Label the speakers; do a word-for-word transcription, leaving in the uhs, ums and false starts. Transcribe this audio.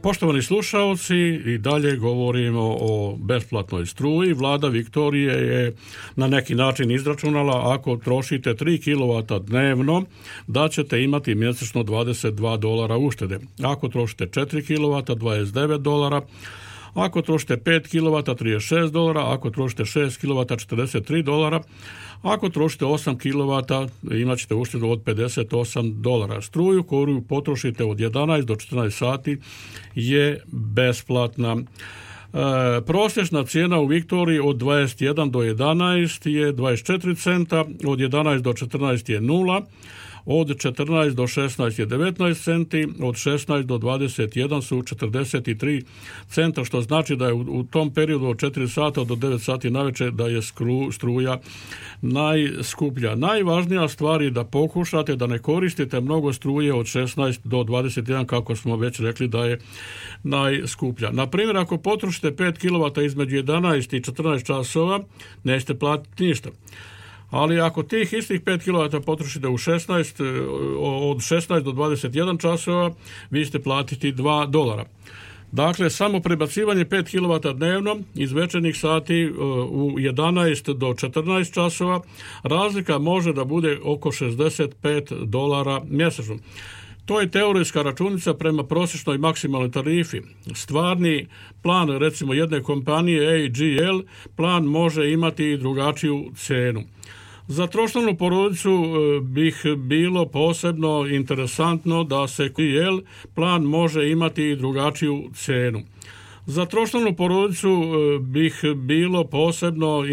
Speaker 1: Poštovani slušalci, i dalje govorimo o besplatnoj struji. Vlada Viktorije je na neki način izračunala ako trošite tri kilovata dnevno da ćete imati mjesečno dvadeset dva dolara uštede. Ako trošite četiri kilovata dvadeset devet dolara, ako trošite pet kilovata trideset šest dolara, ako trošite šest kilovata četrdeset tri dolara, ako trošite osam kilovata imat ćete uštedu od pedeset osam dolara. Struju koju potrošite od jedanaest do četrnaest sati je besplatna. E, prosječna cijena u Viktoriji od dvadeset jedan do jedanaest je dvadeset četiri centa, od jedanaest do četrnaest je nula, od četrnaest do šesnaest je devetnaest centi, od šesnaest do dvadeset jedan su četrdeset tri centa, što znači da je u, u tom periodu od četiri sata do devet sati navečer da je skru, struja najskuplja. Najvažnija stvar je da pokušate da ne koristite mnogo struje od šesnaest do dvadeset jedan, kako smo već rekli da je najskuplja. Na primjer, ako potrošite pet kilovata između jedanaest i četrnaest časova, nećete platiti ništa. Ali ako tih istih pet kilovata potrošite u šesnaest, od šesnaest do dvadeset jedan časova, vi ćete platiti dva dolara. Dakle, samo prebacivanje pet kilovata dnevno iz večernjih sati u jedanaest do četrnaest časova, razlika može da bude oko šezdeset pet dolara mjesečno. To je teorijska računica prema prosječnoj maksimalnoj tarifi. Stvarni plan, recimo jedne kompanije A G L, plan može imati i drugačiju cenu. Za tročlanu porodicu bih bilo posebno interesantno da se A G L plan može imati i drugačiju cenu. Za tročlanu porodicu bih bilo posebno